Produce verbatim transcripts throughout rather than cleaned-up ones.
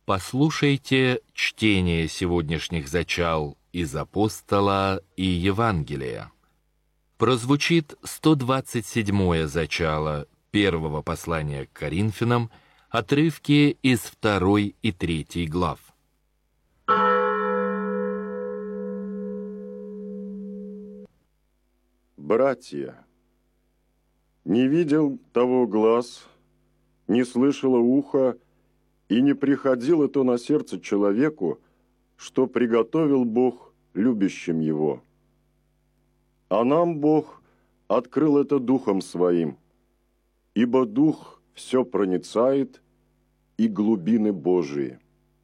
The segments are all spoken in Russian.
Послушайте чтение сегодняшних зачал из Апостола и Евангелия. Прозвучит сто двадцать седьмое зачало первого послания к Коринфянам, отрывки из второй и третьей глав. Братья, не видел того глаз, не слышало ухо, и не приходило то на сердце человеку, что приготовил Бог любящим его. А нам Бог открыл это Духом Своим, ибо Дух все проницает и глубины Божии.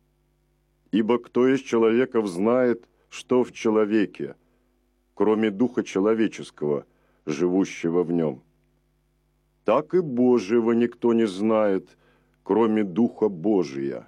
Ибо кто из человеков знает, что в человеке, кроме Духа человеческого, живущего в нем? Так и Божьего никто не знает, кроме Духа Божия.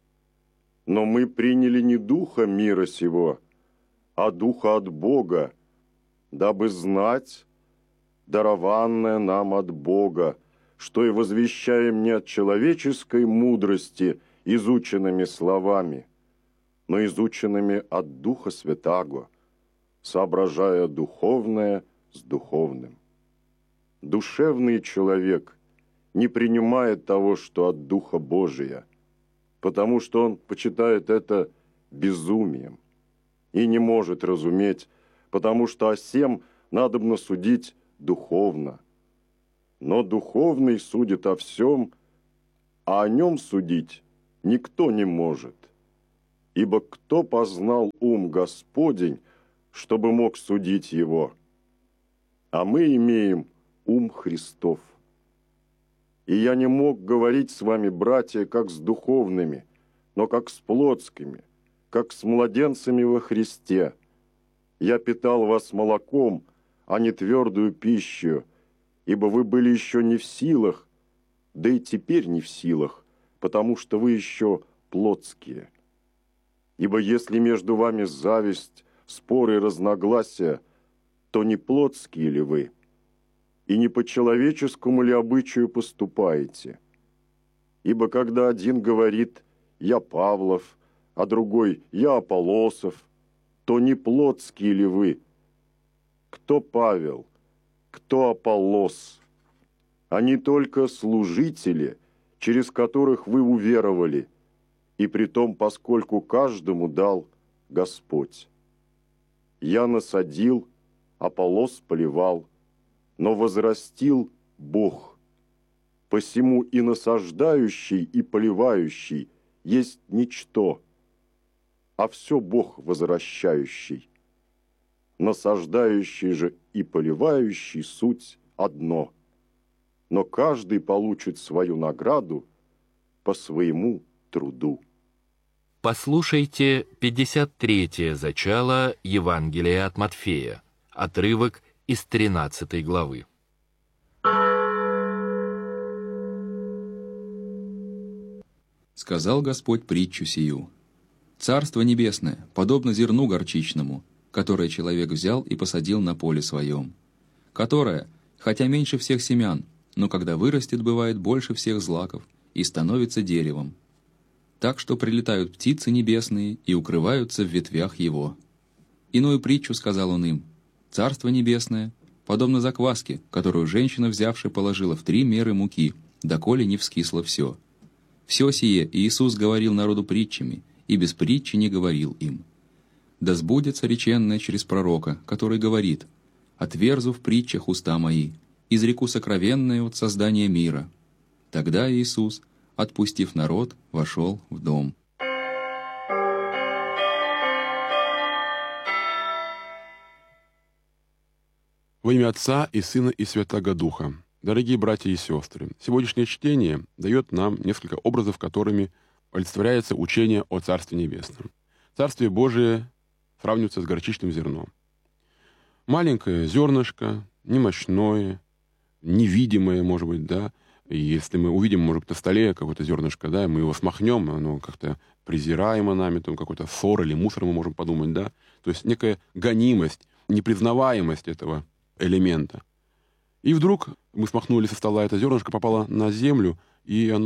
Но мы приняли не Духа мира сего, а Духа от Бога, дабы знать, дарованное нам от Бога, что и возвещаем не от человеческой мудрости изученными словами, но изученными от Духа Святаго, соображая духовное с духовным. Душевный человек не принимает того, что от Духа Божия, потому что он почитает это безумием и не может разуметь, потому что о сем надобно судить духовно. Но духовный судит о всем, а о нем судить никто не может. Ибо кто познал ум Господень, чтобы мог судить его? А мы имеем ум Христов. И я не мог говорить с вами, братья, как с духовными, но как с плотскими, как с младенцами во Христе. Я питал вас молоком, а не твердую пищу, ибо вы были еще не в силах, да и теперь не в силах, потому что вы еще плотские. Ибо если между вами зависть, споры и разногласия, то не плотские ли вы? И не по человеческому ли обычаю поступаете? Ибо когда один говорит «я Павлов», а другой «я Аполлосов», то не плотские ли вы? Кто Павел, кто Аполлос? Они только служители, через которых вы уверовали, и притом, поскольку каждому дал Господь. Я насадил, Аполлос поливал, но возрастил Бог. Посему и насаждающий, и поливающий есть ничто, а все Бог возвращающий. Насаждающий же и поливающий суть одно, но каждый получит свою награду по своему труду. Послушайте пятьдесят третье зачало Евангелия от Матфея, отрывок из тринадцатой главы. Сказал Господь притчу сию: «Царство небесное подобно зерну горчичному, которое человек взял и посадил на поле своем, которое, хотя меньше всех семян, но когда вырастет, бывает больше всех злаков и становится деревом, так что прилетают птицы небесные и укрываются в ветвях его». Иную притчу сказал он им: «Царство небесное подобно закваске, которую женщина, взявши, положила в три меры муки, доколе не вскисло все. Все сие Иисус говорил народу притчами, и без притчи не говорил им. Да сбудется реченное через пророка, который говорит: «Отверзу в притчах уста мои, изреку сокровенное от создания мира». Тогда Иисус, отпустив народ, вошел в дом. Во имя Отца и Сына и Святаго Духа. Дорогие братья и сестры, сегодняшнее чтение дает нам несколько образов, которыми олицетворяется учение о Царстве Небесном. Царствие Божие сравнивается с горчичным зерном. Маленькое зернышко, немощное, невидимое, может быть, да. И если мы увидим, может быть, на столе какое-то зернышко, да, мы его смахнем, оно как-то презираемо нами, там какой-то ссор или мусор, мы можем подумать, да. То есть некая гонимость, непризнаваемость этого элемента. И вдруг мы смахнули со стола это зернышко, попало на землю, и оно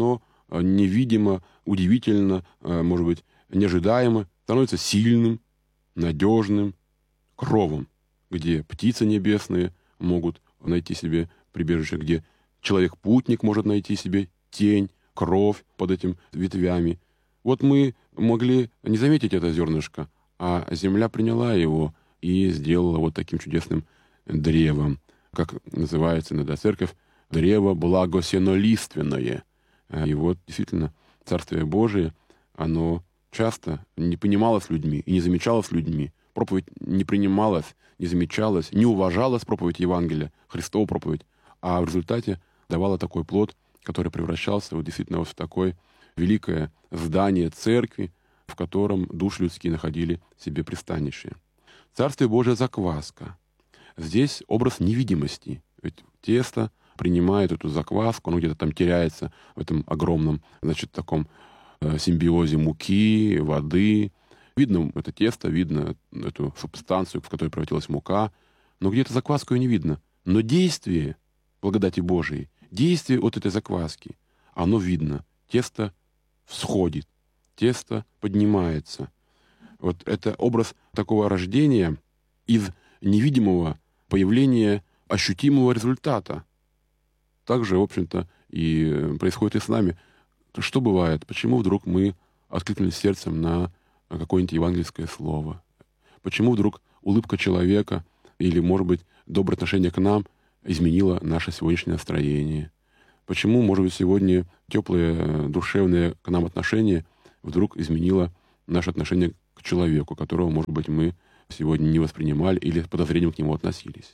невидимо, удивительно, может быть, неожидаемо становится сильным, надежным кровом, где птицы небесные могут найти себе прибежище, где человек-путник может найти себе тень, кровь под этим ветвями. Вот мы могли не заметить это зернышко, а земля приняла его и сделала вот таким чудесным древом, как называется иногда церковь, древо благосенолиственное. И вот действительно Царствие Божие, оно часто не понималось людьми и не замечалось людьми. Проповедь не принималась, не замечалась, не уважалась проповедь Евангелия, Христова проповедь, а в результате давала такой плод, который превращался вот действительно вот в такое великое здание церкви, в котором души людские находили себе пристанище. Царствие Божие — закваска. Здесь образ невидимости. Ведь тесто принимает эту закваску, оно где-то там теряется в этом огромном, значит, таком э, симбиозе муки, воды. Видно это тесто, видно эту субстанцию, в которой превратилась мука, но где-то закваску ее не видно. Но действие благодати Божией, действие от этой закваски, оно видно. Тесто всходит, тесто поднимается. Вот это образ такого рождения из невидимого появления ощутимого результата. Также, в общем-то, и происходит и с нами. Что бывает? Почему вдруг мы откликнулись сердцем на какое-нибудь евангельское слово? Почему вдруг улыбка человека или, может быть, доброе отношение к нам изменило наше сегодняшнее настроение? Почему, может быть, сегодня теплые, душевные к нам отношения вдруг изменило наше отношение к человеку, которого, может быть, мы сегодня не воспринимали или с подозрением к нему относились?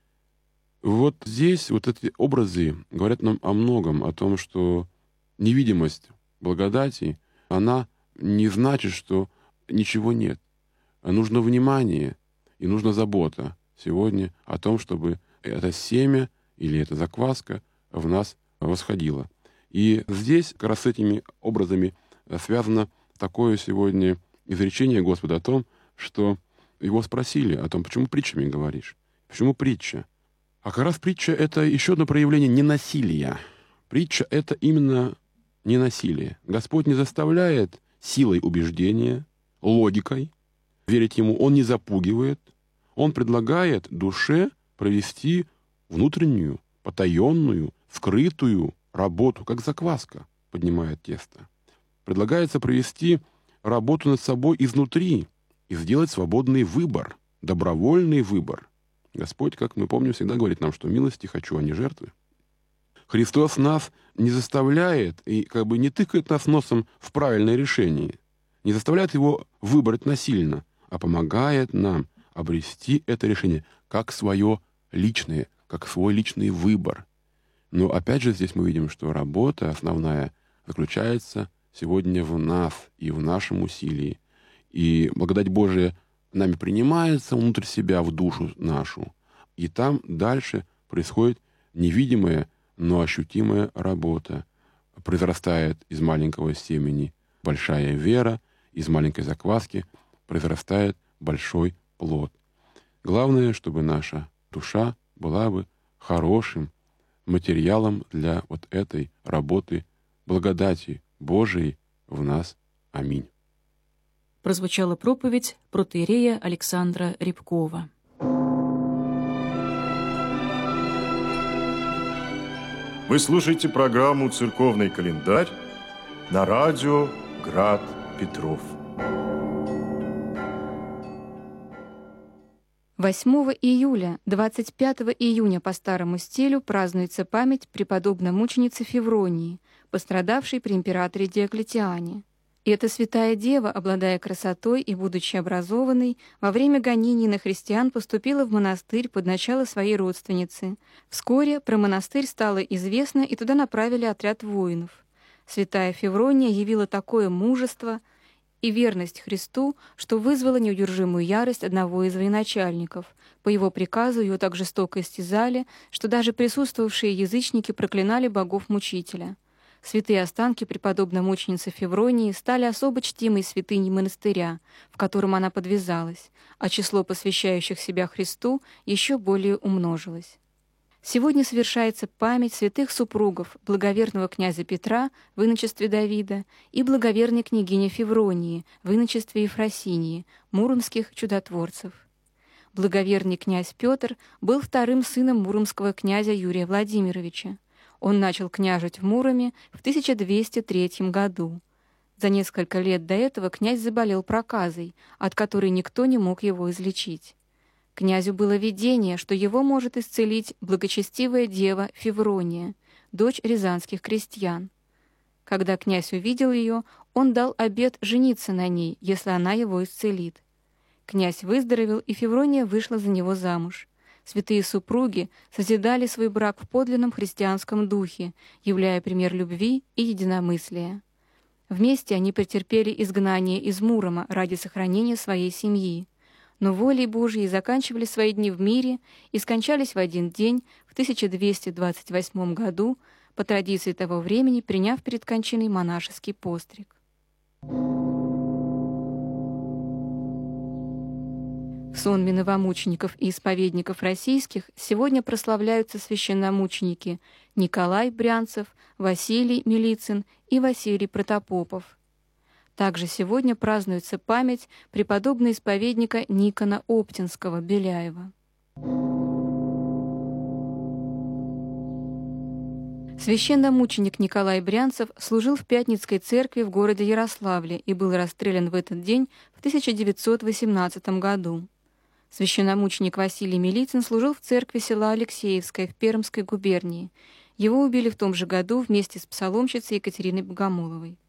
Вот здесь вот эти образы говорят нам о многом, о том, что невидимость благодати, она не значит, что ничего нет. Нужно внимание и нужна забота сегодня о том, чтобы это семя или эта закваска в нас восходила. И здесь как раз с этими образами связано такое сегодня изречение Господа о том, что его спросили о том, почему притчами говоришь? Почему притча? А как раз притча — это еще одно проявление ненасилия. Притча — это именно ненасилие. Господь не заставляет силой убеждения, логикой верить Ему. Он не запугивает. Он предлагает душе провести внутреннюю, потаенную, скрытую работу, как закваска поднимает тесто. Предлагается провести работу над собой изнутри и сделать свободный выбор, добровольный выбор. Господь, как мы помним, всегда говорит нам, что милости хочу, а не жертвы. Христос нас не заставляет и как бы не тыкает нас носом в правильное решение, не заставляет его выбрать насильно, а помогает нам обрести это решение как свое личное, как свой личный выбор. Но опять же здесь мы видим, что работа основная заключается сегодня в нас и в нашем усилии. И благодать Божия нами принимается внутрь себя, в душу нашу. И там дальше происходит невидимая, но ощутимая работа. Произрастает из маленького семени большая вера, из маленькой закваски произрастает большой плод. Главное, чтобы наша душа была бы хорошим материалом для вот этой работы благодати Божией в нас. Аминь. Прозвучала проповедь протоиерея Александра Рябкова. Вы слушаете программу «Церковный календарь» на радио «Град Петров». восьмого июля, двадцать пятого июня по старому стилю празднуется память преподобной мученицы Февронии, пострадавшей при императоре Диоклетиане. И эта святая дева, обладая красотой и будучи образованной, во время гонений на христиан поступила в монастырь под начало своей родственницы. Вскоре про монастырь стало известно, и туда направили отряд воинов. Святая Феврония явила такое мужество и верность Христу, что вызвала неудержимую ярость одного из военачальников. По его приказу ее так жестоко истязали, что даже присутствовавшие язычники проклинали богов-мучителя. Святые останки преподобной мученицы Февронии стали особо чтимой святыней монастыря, в котором она подвязалась, а число посвящающих себя Христу еще более умножилось. Сегодня совершается память святых супругов благоверного князя Петра в иночестве Давида и благоверной княгини Февронии в иночестве Ефросинии, муромских чудотворцев. Благоверный князь Петр был вторым сыном муромского князя Юрия Владимировича. Он начал княжить в Муроме в тысяча двести третьем году. За несколько лет до этого князь заболел проказой, от которой никто не мог его излечить. Князю было видение, что его может исцелить благочестивая дева Феврония, дочь рязанских крестьян. Когда князь увидел ее, он дал обет жениться на ней, если она его исцелит. Князь выздоровел, и Феврония вышла за него замуж. Святые супруги созидали свой брак в подлинном христианском духе, являя пример любви и единомыслия. Вместе они претерпели изгнание из Мурома ради сохранения своей семьи, но волей Божьей заканчивали свои дни в мире и скончались в один день в тысяча двести двадцать восьмом году, по традиции того времени приняв перед кончиной монашеский постриг. В сонме новомучеников и исповедников российских сегодня прославляются священномученики Николай Брянцев, Василий Милицын и Василий Протопопов. Также сегодня празднуется память преподобного исповедника Никона Оптинского Беляева. Священномученик Николай Брянцев служил в Пятницкой церкви в городе Ярославле и был расстрелян в этот день в тысяча девятьсот восемнадцатом году. Священномученик Василий Милицын служил в церкви села Алексеевское в Пермской губернии. Его убили в том же году вместе с псаломщицей Екатериной Богомоловой.